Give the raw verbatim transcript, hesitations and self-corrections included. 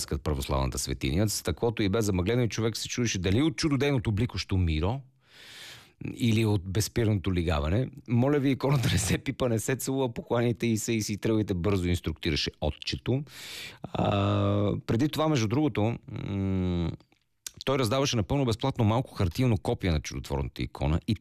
искат православната светиня. С таковото и бе замъглено и човек се чудеше дали от чудодейното бликощо миро или от безспирното лигаване. Моля ви, иконата не се пипа, не се целува, покланяйте и се и си тръгвайте бързо, инструктираше отчето. А, преди това, между другото, м- той раздаваше напълно безплатно малко хартиено копие на чудотворната икона и